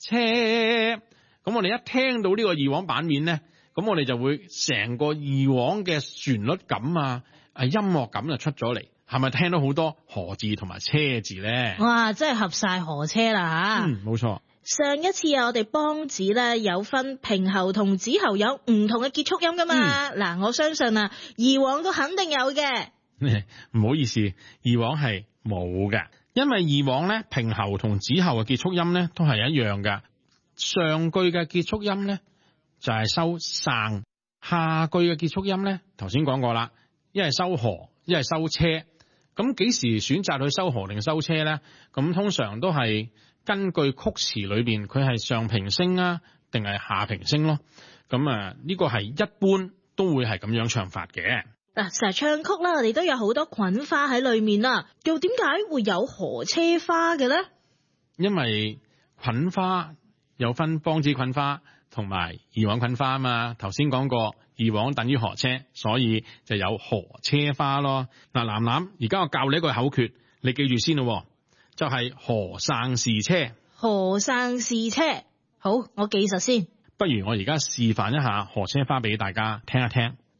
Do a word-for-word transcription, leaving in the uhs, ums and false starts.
車。咁我哋一聽到呢個二黃版面咧，咁我哋就會成個二黃嘅旋律感啊，誒音樂感就出咗嚟。係咪聽到好多河字同埋車字咧？ 哇，真係合晒河車啦吓！ 嗯，冇錯。 上一次啊，我哋梆子咧有分平喉同子喉有唔同嘅結束音噶嘛？嗱、嗯，我相信啊，二黃都肯定有嘅。 唔好意思，二黃係冇嘅，因為二黃咧平喉同子喉嘅結束音咧都係一樣嘅。上句嘅結束音咧就係、是、收生，下句嘅結束音咧頭先講過啦，一係收河，一係收車。咁幾時選擇去收河定收車咧？咁通常都係根據曲詞裏邊佢係上平聲啊，定係下平聲咯。咁啊，呢個係一般都會係咁樣唱法嘅。 嗱，成日唱曲啦，我哋都有好多菌花喺裏面啦，又點解會有河車花嘅咧？ 因為菌花有分梆子菌花同埋二黃菌花啊嘛。頭先講過。二黃等於河車，所以就有河車花咯。嗱，藍藍，而家我教你一個口訣，你記住先咯，就係、是、河生是車。 河生是車，好，我記實先。 不如我而家示範一下河車花俾大家聽一聽。